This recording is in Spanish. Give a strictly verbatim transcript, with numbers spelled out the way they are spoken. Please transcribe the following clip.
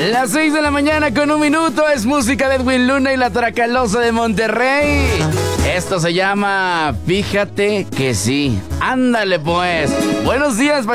Las seis de la mañana con un minuto es música de Edwin Luna y la Tracalosa de Monterrey. Esto se llama Fíjate que sí. Ándale pues. Buenos días.